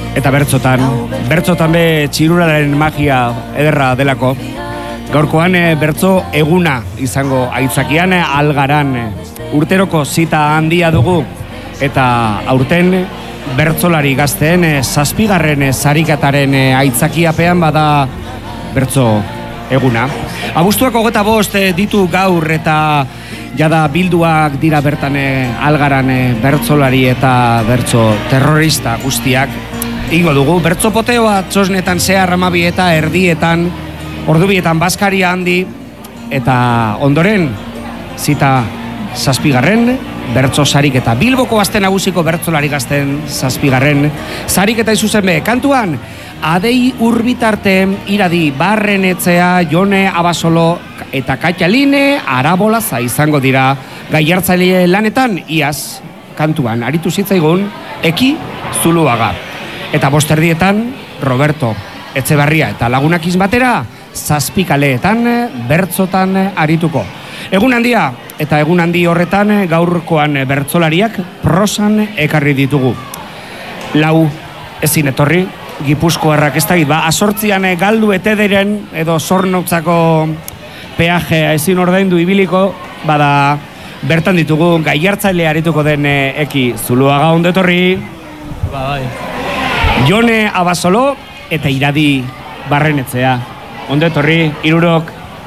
eta bertzotan be txirularen magia ederra delako. Gaurkoan bertzo eguna izango aitzakian Algaran urteroko zita handia dugu eta aurten bertzolari gazteen 7. sariketaren aitzakiapean bada bertzo eguna. Abuztuak 25 ditu gaur eta jada bilduak dira bertan Algaran bertzolari eta bertzo terrorista guztiak. Ingo dugu, bertzo poteoa txosnetan zehar 12 eta erdietan, ordubietan Baskaria handi, eta ondoren zita 7. bertzo sariketa. Bilboko Gazte Nagusiko bertzolari gazten 7. sariketa izuzen be. Kantuan, Adei Urbitarte, Iradi Barrenetzea, Jone Abasolo eta Katxaline Arabolaza izango dira gaiartzaile lanetan, iaz kantuan aritu zitzaigun Eki Zuluaga. Eta bosterdietan Roberto Etxebarria eta lagunak batera 7 kaleetan bertzotan arituko. Egun handia eta egun handi horretan gaurkoan bertzolariak prosan ekarri ditugu. 4 ezin etorri, Gipuzkoarrak ez dakit, azortzian galdu etederen edo zornotzako peajea ezin ordaindu ibiliko, bada bertan ditugu gaiartzaile arituko den Eki Zuluaga ondo etorri. Bai. Jone Abasolo eta Iradi Barrenetzea. Ondo etorri, irurok.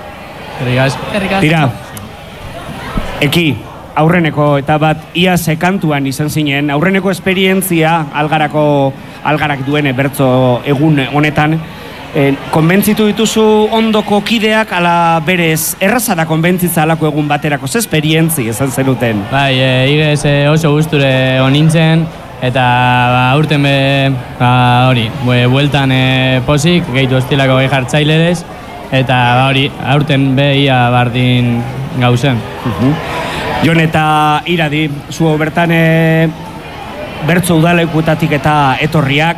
Tira. Eki, aurreneko eta bat iaz kantuan izan zinen, aurreneko esperientzia Algarak duen bertzo egun honetan, konbentzitu dituzu ondoko kideak ala berez, erraza da konbentzitza alako egun baterako, ze esperientzi izan zenuten? Bai, igez oso gusture honintzen, eta aurten hori, bueltan posik, gehitu estilako gai jartzailerez, eta hori, aurten ia bardin gauzen. Jon eta Iradi, zu bertan bertzo udalekutatik eta etorriak,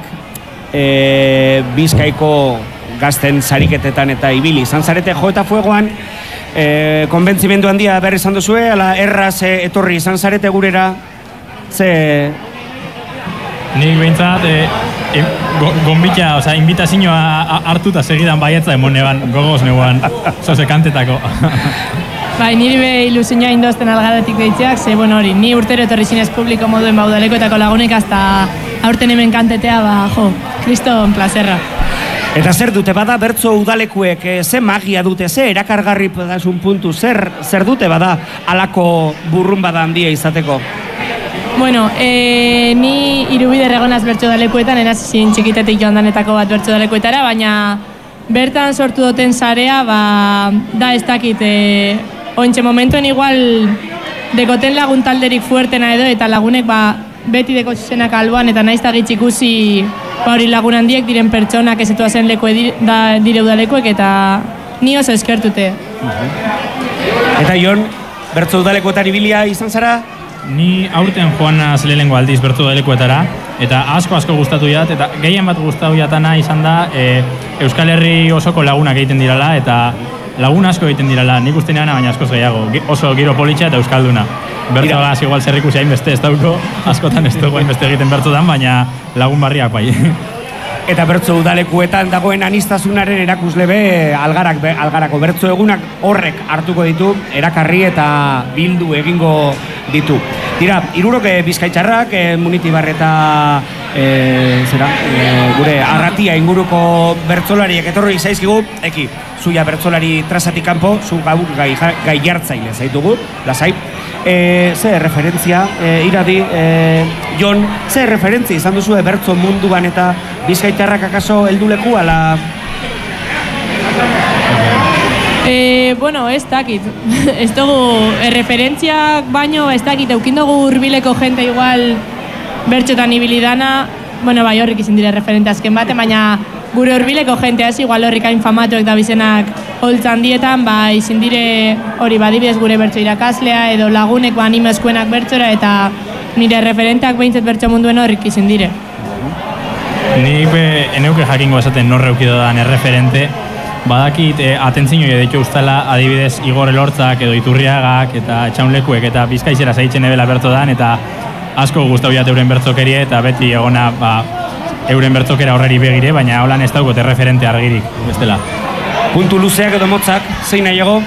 Bizkaiko gazten sariketetan eta ibili izan zarete jo eta fuegoan, konbentzimendu handia berri izan duzue, ala erraz etorri izan zarete gurera, ze... Nik behintzat, gonbita, invitazioa hartuta segidan baietza emoneban, gogoz neuan, zoze kantetako. Bai, niri be ilusioa indozten Algaratik deitzeak, ze, hori, ni urtero etorri zinez publiko moduen udalekoetako lagunek, hasta aurten hemen kantetea, kriston plazerra. Eta zer dute bada bertzo udalekuek, ze magia dute, ze erakargarri dasun puntu, zer dute bada alako burrun bada handia izateko? Bueno, ni Irubider egonaz bertso udalekuetan, enazizin txikitetik joan danetako bat bertso udalekuetara, baina bertan sortu duten sarea, da ez dakit, ointxe momentuen igual dekoten lagun talderik fuertena edo, eta lagunek beti deko zuzenak alboan, eta naiz tagitz ikusi hori lagun handiek diren pertsonak ezetua zen leku dire udalekuek, eta ni oso eskertute. Eta Jon, bertso udalekuetan ibilia izan zara? Ni aurten joanaz lehenengo aldiz bertso udalekuetara, eta asko gustatu jat, eta gehien bat gustatu jatana izan da Euskal Herri osoko lagunak egiten dirala, eta lagun asko egiten dirala, nik uste neana baina askoz gehiago, oso giro politxa eta euskalduna. Bertzogaz igual zerrikusi hainbeste ez dauko, askotan ez dugu hainbeste egiten bertzotan, baina lagun barriak bai. Eta bertso udalekuetan dagoen aniztasunaren erakusle be Algarako bertso egunak horrek hartuko ditu, erakarri eta bildu egingo ditu. Tira, irurok Bizkaitarrak, Munitibar eta gure Arratia inguruko bertsolariek etorri zaizkigu, Eki, zuia bertsolari trasatik kanpo, zu gaur gai jartzaile zaitugu, lasai. Ze referentzia, Iradi, Jon, ze referentzia izan duzu bertso munduan eta Bizkaitarrak akaso helduleku ala? Ez dakit, ez dugu referentziak baino, ez dakit, eukindugu hurbileko jente igual bertxotan ibilidana, bai horrik izin dire referente azken bate, baina gure hurbileko jenteaz igual horrik hain famatuek da bizenak holtzan dietan, izin dire hori badibidez gure bertso irakaslea edo lagunek anime eskuenak bertxora eta nire referenteak behintzet bertso munduen horrik izin dire. Nik eneuke jakingo esaten norre eukido da referente, badakit atentzio editu ustala adibidez Igor Elortzak edo Iturriagak eta Etxaunlekuek eta Bizkaizera zaitzen ebela berto dan eta asko gustau jat euren bertzokerie eta beti egona euren bertzokera horreri begire, baina holan ez daukote referente argirik, bestela. Puntu luzeak edo motzak, zein nahiago?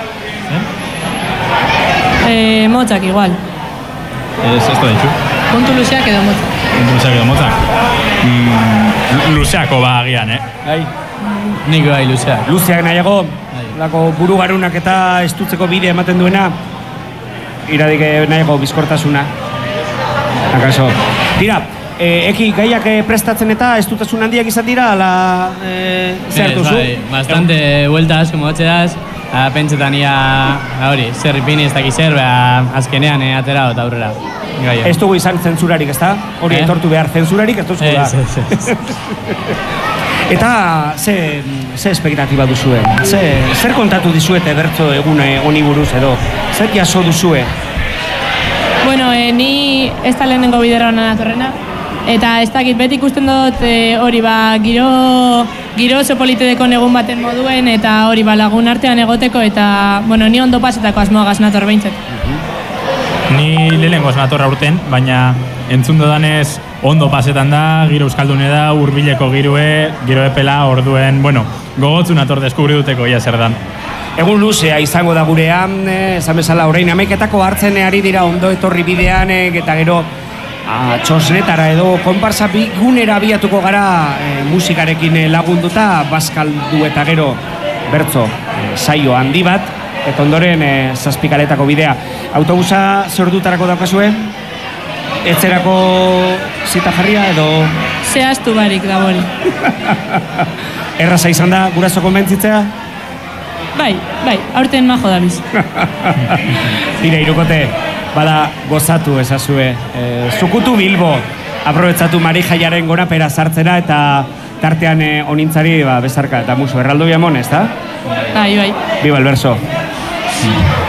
Motzak igual. Ez da ditxu. Puntu luzeak edo motzak. Puntu luzeak edo motzak. Luzeako ba agian, Bai. Nik bai luzeak. Luzeak nahiago, lako burugarunak eta estutzeko bide ematen duena, iradik nahiago bizkortasuna. Akaso. Tira, eki gaiak prestatzen eta estutasun handiak izan dira, ala zer duzu? Bai, bastante vuelta asko motxeaz, pentsetan ia, hori, zer ipini ez dakiz zer, azkenean atera eta aurrera. Ez dugu izan zentzurarik, ez da? Hori etortu behar zentzurarik, ez duzu da? Ez. Eta ze espektatiba duzue? Zer kontatu dizuete bertso egun honi buruz edo? Zer jaso duzue? Bueno, ni ez da lehenengo bidera honan atorrena. Eta ez dakit, beti ikusten dut hori giro oso politedeko egun baten moduen eta hori lagun artean egoteko eta, bueno, ni ondo pasetako asmoagaz nator behintzat. Ni lehenengoz natorra urten, baina entzun dodanez ondo pasetan da, giro euskaldune da, hurbileko giro epela, orduen, bueno, gogotzu nator deskubri duteko ia zer dan. Egun luzea izango da gurean, esan bezala orain amaiketako hartzen ari dira ondo etorri bidean, eta gero txosnetara edo konparsa bigunera abiatuko gara musikarekin lagunduta, bazkaldu eta gero bertso saio handi bat, eta ondoren zazpikaletako bidea. Autobusa zer dutarako daukazue? Etzerako zita jarria edo? Zehaztu barik da bori. Erraza izan da guraso konbentzitzea? Bai, aurten majo da biz. Tira, Irukote, bada gozatu ezazue. Zukutu Bilbo, aprobetsatu Marijaiaren gorapera sartzera eta tartean onintzari bezarka eta musu erraldo biamon, ez da? Bai. Biba el verso.